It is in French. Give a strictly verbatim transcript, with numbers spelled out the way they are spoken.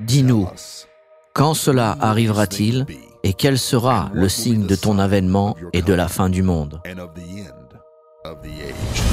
Dis-nous, quand cela arrivera-t-il et quel sera le signe de ton avènement et de la fin du monde? and of the end of the age.